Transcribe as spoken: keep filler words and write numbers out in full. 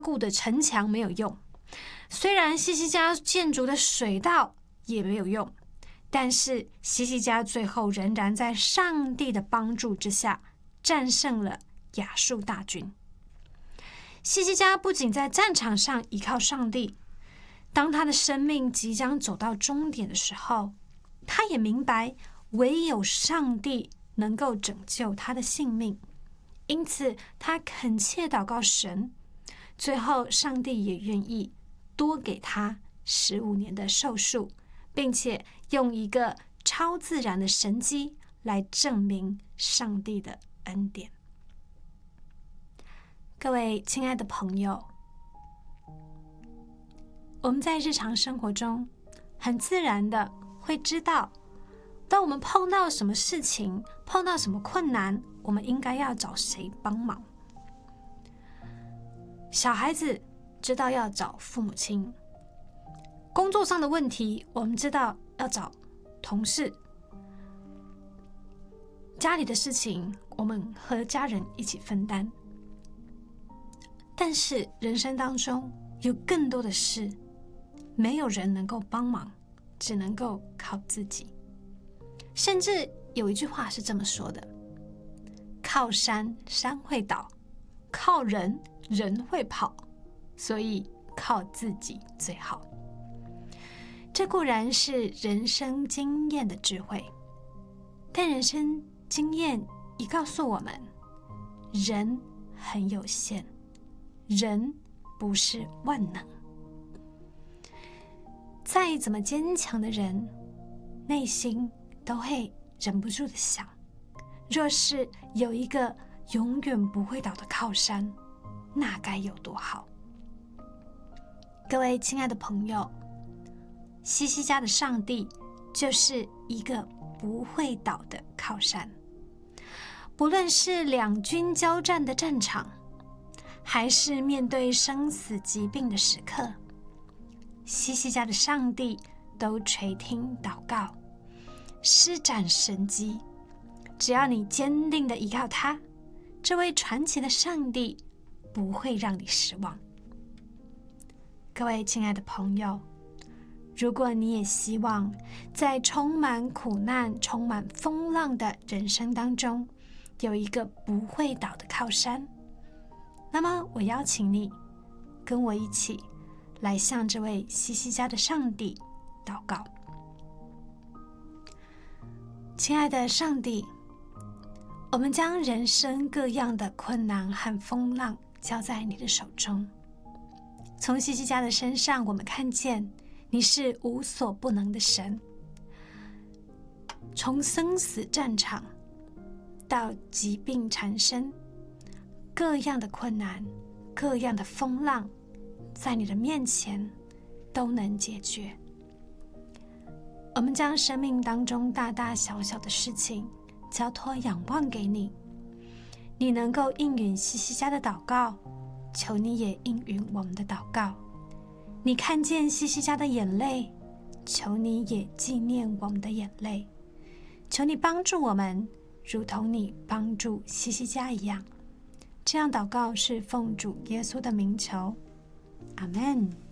固的城墙没有用，虽然西西家建筑的水道也没有用，但是西西家最后仍然在上帝的帮助之下战胜了亚述大军。西西家不仅在战场上依靠上帝，当他的生命即将走到终点的时候，他也明白唯有上帝能够拯救他的性命，因此他恳切祷告神，最后上帝也愿意多给他十五年的寿数，并且用一个超自然的神迹来证明上帝的恩典。各位亲爱的朋友，我们在日常生活中很自然的会知道，当我们碰到什么事情，碰到什么困难，我们应该要找谁帮忙。小孩子知道要找父母亲，工作上的问题我们知道要找同事，家里的事情我们和家人一起分担。但是人生当中有更多的事，没有人能够帮忙，只能够靠自己。甚至有一句话是这么说的：靠山山会倒，靠人人会跑，所以靠自己最好。这固然是人生经验的智慧，但人生经验也告诉我们，人很有限，人不是万能。再怎么坚强的人，内心都会忍不住的想，若是有一个永远不会倒的靠山，那该有多好。各位亲爱的朋友，西西家的上帝就是一个不会倒的靠山。不论是两军交战的战场，还是面对生死疾病的时刻，西西家的上帝都垂听祷告，施展神迹。只要你坚定地依靠他，这位传奇的上帝不会让你失望。各位亲爱的朋友，如果你也希望在充满苦难、充满风浪的人生当中有一个不会倒的靠山，那么我邀请你跟我一起来向这位西西家的上帝祷告。亲爱的上帝，我们将人生各样的困难和风浪交在你的手中。从西西家的身上，我们看见你是无所不能的神。从生死战场到疾病缠身，各样的困难，各样的风浪，在你的面前都能解决。我们将生命当中大大小小的事情交托仰望给你，你能够应允西西家的祷告，求你也应允我们的祷告。你看见西西家的眼泪，求你也纪念我们的眼泪。求你帮助我们，如同你帮助西西家一样。这样祷告是奉主耶稣的名求，阿们。